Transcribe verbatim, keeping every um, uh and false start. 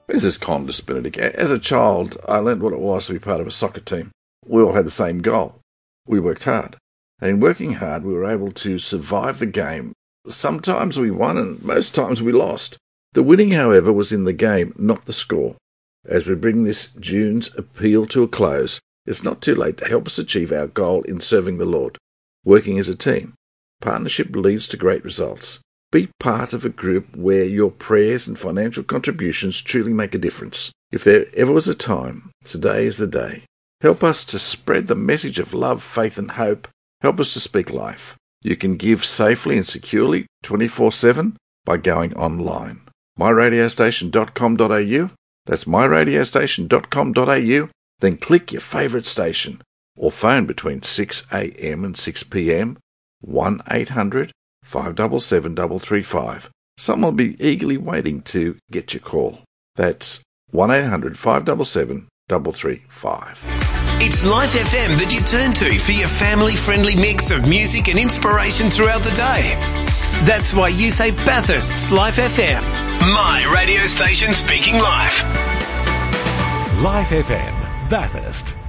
This is Condis Benedict. As a child, I learned what it was to be part of a soccer team. We all had the same goal. We worked hard. And in working hard, we were able to survive the game. Sometimes we won and most times we lost. The winning, however, was in the game, not the score. As we bring this June's appeal to a close, it's not too late to help us achieve our goal in serving the Lord. Working as a team. Partnership leads to great results. Be part of a group where your prayers and financial contributions truly make a difference. If there ever was a time, today is the day. Help us to spread the message of love, faith and hope. Help us to speak life. You can give safely and securely twenty-four seven by going online. my radio station dot com dot a u. That's my radio station dot com dot a u. Then click your favourite station or phone between six a m and six p m one eight hundred five seven seven three three five. Someone will be eagerly waiting to get your call. That's one eight hundred five seven seven three three five. It's Life F M that you turn to for your family-friendly mix of music and inspiration throughout the day. That's why you say Bathurst's Life F M. My radio station speaking life. Life F M, Bathurst.